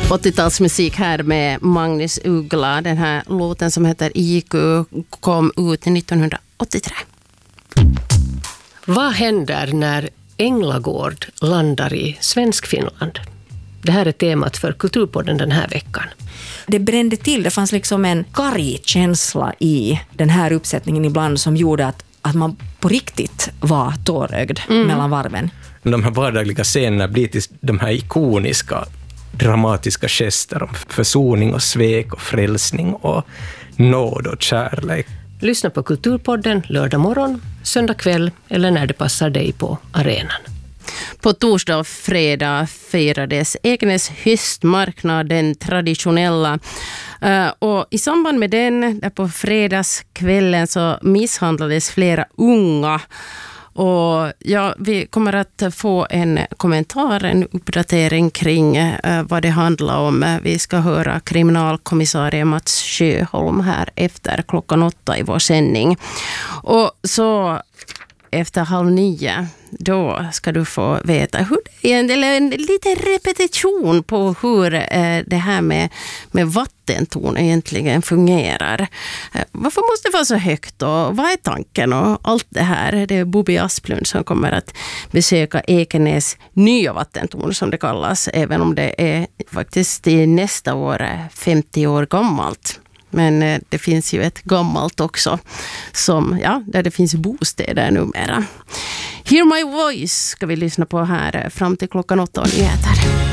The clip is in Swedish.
80-talsmusik här med Magnus Uggla. Den här låten som heter IQ kom ut 1983. Vad händer när Änglagård landar i Svenskfinland? Det här är temat för Kulturpodden den här veckan. Det brände till, det fanns liksom en karg känsla i den här uppsättningen ibland som gjorde att man på riktigt var tårögd mellan varven. De här vardagliga scenerna blir till de här ikoniska dramatiska gester om försoning och svek och frälsning och nåd och kärlek. Lyssna på Kulturpodden lördag morgon, söndag kväll eller när det passar dig på arenan. På torsdag och fredag firades Ekenäs höstmarknad, den traditionella. Och i samband med den, där på fredagskvällen, så misshandlades flera unga. Och ja, vi kommer att få en kommentar, en uppdatering kring vad det handlar om. Vi ska höra kriminalkommissarie Mats Sjöholm här efter 8:00 i vår sändning. Och så efter 8:30, då ska du få veta hur en liten repetition på hur det här med vattentorn egentligen fungerar. Varför måste det vara så högt och vad är tanken och allt det här? Det är Bobby Asplund som kommer att besöka Ekenäs nya vattentorn som det kallas, även om det är faktiskt i nästa år 50 år gammalt. Men det finns ju ett gammalt också som, ja, där det finns bostäder numera. Hear My Voice ska vi lyssna på här fram till 8:00 nyheter.